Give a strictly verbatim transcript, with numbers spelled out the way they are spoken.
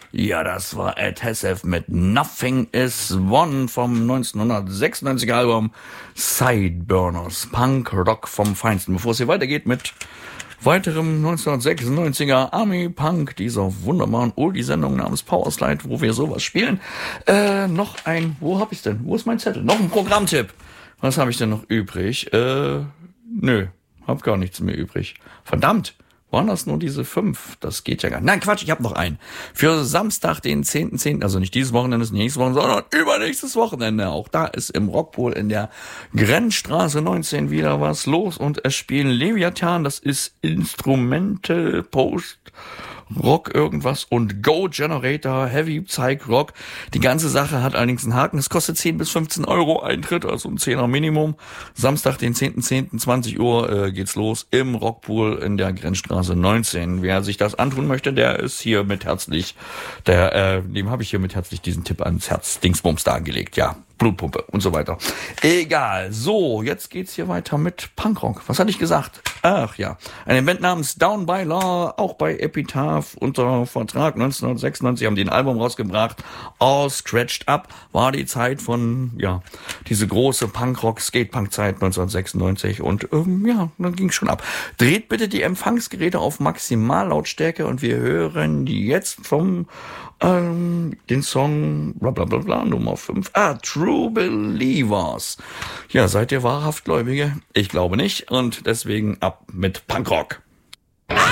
Ja, das war Ed Hessef mit Nothing is One vom neunzehnhundertsechsundneunziger Album Sideburners, Punk Rock vom Feinsten. Bevor es hier weitergeht mit weiterem neunzehnhundertsechsundneunziger Army Punk, dieser wunderbaren Oldie-Sendung namens Powerslide, wo wir sowas spielen, äh, noch ein, wo hab ich's denn? Wo ist mein Zettel? Noch ein Programmtipp. Was habe ich denn noch übrig? Äh, nö, hab gar nichts mehr übrig. Verdammt! Waren das nur diese fünf? Das geht ja gar nicht. Nein, Quatsch, ich habe noch einen. Für Samstag, den zehnten zehnten, also nicht dieses Wochenende, nicht nächstes Wochenende, sondern übernächstes Wochenende. Auch da ist im Rockpool in der Grenzstraße neunzehn wieder was los und es spielen Leviathan, das ist Instrumental Post Rock irgendwas und Go Generator, Heavy Psych Rock. Die ganze Sache hat allerdings einen Haken. Es kostet zehn bis fünfzehn Euro Eintritt, also ein Zehner Minimum. Samstag, den zehnten zehnten, zwanzig Uhr äh, geht's los im Rockpool in der Grenzstraße neunzehn. Wer sich das antun möchte, der ist hier mit herzlich, der, äh, dem habe ich hier mit herzlich diesen Tipp ans Herz Dingsbums dargelegt, ja. Blutpumpe und so weiter. Egal. So, jetzt geht's hier weiter mit Punkrock. Was hatte ich gesagt? Ach ja, eine Band namens Down by Law, auch bei Epitaph unter Vertrag neunzehnhundertsechsundneunzig, haben die ein Album rausgebracht. All Scratched Up war die Zeit von, ja, diese große Punkrock, Skatepunk-Zeit neunzehnhundertsechsundneunzig und ähm, ja, dann ging's schon ab. Dreht bitte die Empfangsgeräte auf Maximallautstärke und wir hören jetzt vom ähm, den Song bla bla bla bla Nummer fünf. Ah, True Believers. Ja, seid ihr wahrhaft Gläubige? Ich glaube nicht und deswegen ab mit Punkrock.